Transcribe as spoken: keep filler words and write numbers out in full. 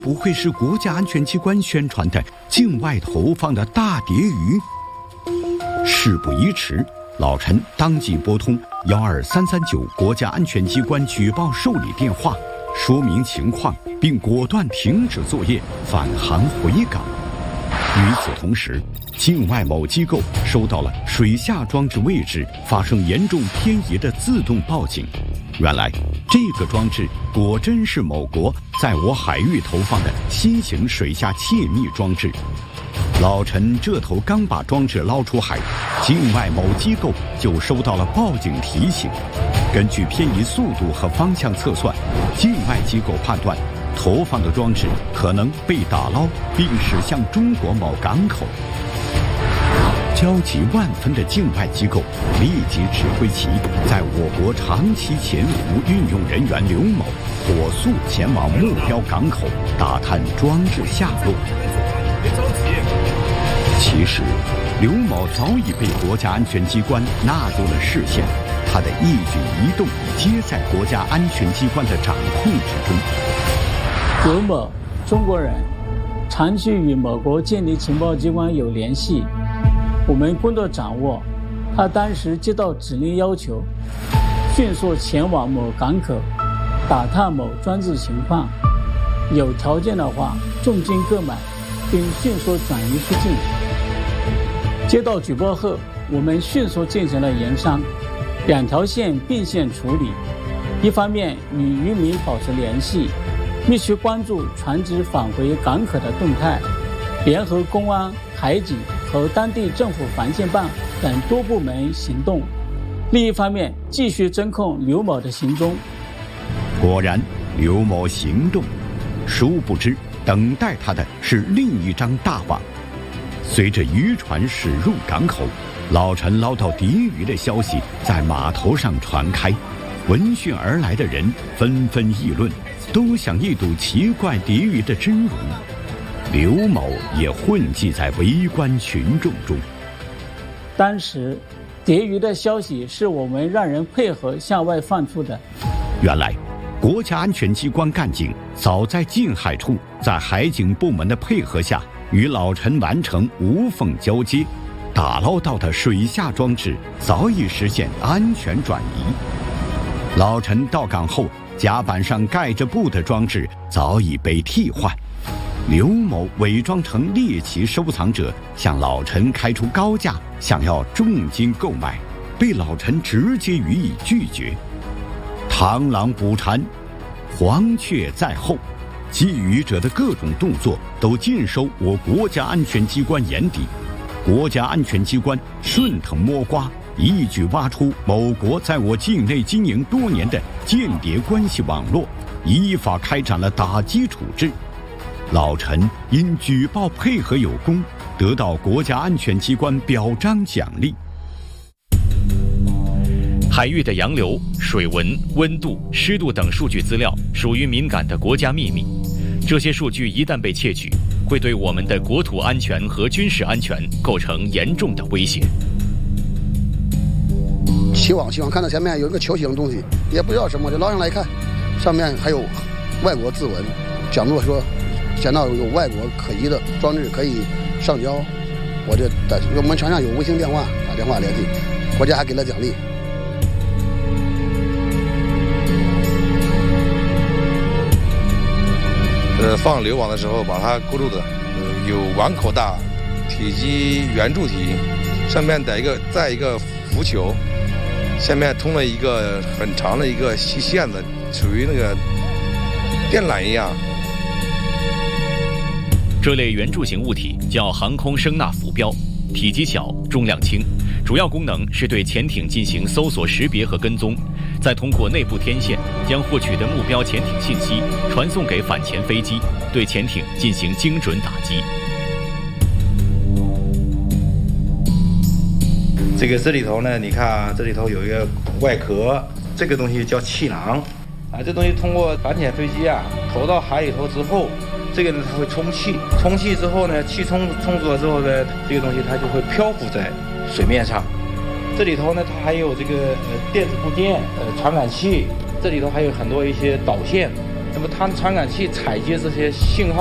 不会是国家安全机关宣传的境外投放的大蝶鱼？事不宜迟，老陈当即拨通幺二三三九国家安全机关举报受理电话，说明情况，并果断停止作业，返航回港。与此同时，境外某机构收到了水下装置位置发生严重偏移的自动报警。原来，这个装置果真是某国在我海域投放的新型水下窃密装置。老陈这头刚把装置捞出海，境外某机构就收到了报警提醒。根据偏移速度和方向测算，境外机构判断投放的装置可能被打捞并驶向中国某港口。焦急万分的境外机构立即指挥其在我国长期潜伏运用人员刘某火速前往目标港口打探装置下落。其实，刘某早已被国家安全机关纳入了视线，他的一举一动皆在国家安全机关的掌控之中。 刘某，中国人，长期与某国间谍情报机关有联系。我们工作掌握，他当时接到指令要求，迅速前往某港口，打探某装置情况，有条件的话重金购买，并迅速转移出境。接到举报后，我们迅速进行了研商，两条线并线处理。一方面与渔民保持联系，密切关注船只返回港口的动态，联合公安、海警和当地政府防线办等多部门行动。另一方面，继续侦控刘某的行踪。 果然，刘某行动，殊不知等待他的是另一张大网。随着渔船驶入港口，老陈捞到蝶鱼的消息在码头上传开，闻讯而来的人纷纷议论，都想一睹奇怪蝶鱼的真容。刘某也混迹在围观群众中。 当时，蝶鱼的消息是我们让人配合向外放出的。 原来，国家安全机关干警早在近海处，在海警部门的配合下，与老陈完成无缝交接，打捞到的水下装置早已实现安全转移。老陈到港后，甲板上盖着布的装置早已被替换。刘某伪装成猎奇收藏者，向老陈开出高价，想要重金购买，被老陈直接予以拒绝。螳螂捕蝉，黄雀在后，觊觎者的各种动作都尽收我国家安全机关眼底。国家安全机关顺藤摸瓜，一举挖出某国在我境内经营多年的间谍关系网络，依法开展了打击处置。老陈因举报配合有功，得到国家安全机关表彰奖励。 海域的洋流、水文、温度、湿度等数据资料属于敏感的国家秘密，这些数据一旦被窃取，会对我们的国土安全和军事安全构成严重的威胁。 起网，起网看到前面有一个球形的东西，也不知道什么，就捞上来看，上面还有外国字文，讲座说想到有外国可疑的装置可以上交，我就打我们船上有卫星电话，打电话联系，国家还给了奖励。 呃，放流网的时候把它勾住的，呃，有碗口大，体积圆柱体，上面带一个再一个浮球，下面通了一个很长的一个细线子，属于那个电缆一样。 这类圆柱形物体叫航空声纳浮标，体积小，重量轻，主要功能是对潜艇进行搜索识别和跟踪，再通过内部天线将获取的目标潜艇信息传送给反潜飞机，对潜艇进行精准打击。 这个这里头呢，你看这里头有一个外壳，这个东西叫气囊啊，这东西通过反潜飞机啊投到海里头之后，这个呢它会充气，充气之后呢，气充充足了之后呢，这个东西它就会漂浮在水面上。这里头呢，它还有这个呃电子部件、呃传感器，这里头还有很多一些导线。那什么探传感器采集这些信号。